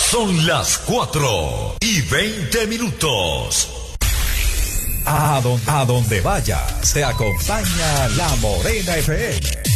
Son las 4:20. A donde vaya, se acompaña La Morena FM.